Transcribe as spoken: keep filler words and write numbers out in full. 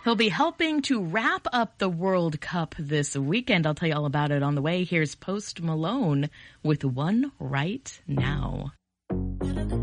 He'll be helping to wrap up the World Cup this weekend. I'll tell you all about it on the way. Here's Post Malone with One Right Now.